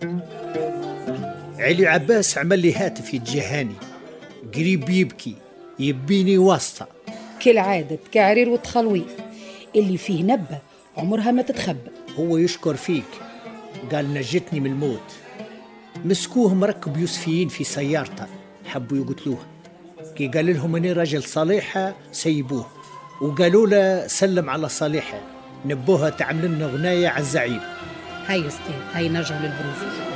علي عباس عمل لي هاتف يتجهاني، قريب يبكي، يبيني واسطة. كالعادة كعرير وتخلويف، اللي فيه نبة عمرها ما تتخبى. هو يشكر فيك، قال نجتني من الموت. مسكوه مركب يوسفيين في سيارته، حبوا يقتلوه. كي قال لهم اني راجل صالحة سيبوه، وقالوا له سلم على صالحة، نبوها تعمل لنا غناية على الزعيم. هاي استاذ، هاي نرجع للبروف.